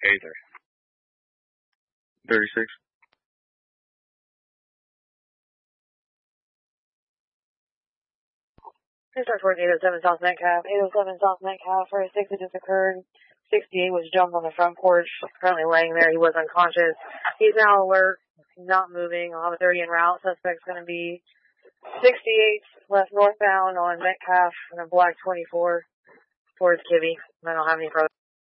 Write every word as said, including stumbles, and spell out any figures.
Taser. thirty-six. Start towards eight oh seven South Metcalf. eight oh seven South Metcalf, thirty-six, it just occurred. sixty-eight was jumped on the front porch, currently laying there. He was unconscious. He's now alert, not moving. I'll have a thirty en route. Suspect's going to be sixty-eight left northbound on Metcalf and a black twenty-four towards Kibby. I don't have any further.